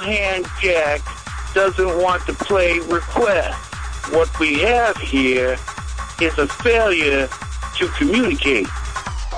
hand Jack doesn't want to play request. What we have here is a failure to communicate.